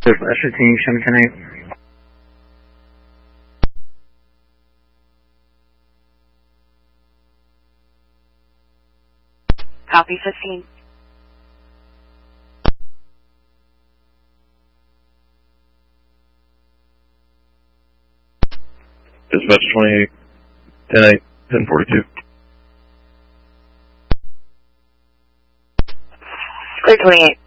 Dispatch 15, show me 10-8. Copy 15. Dispatch 28, 10-8, 1042. Clear 28.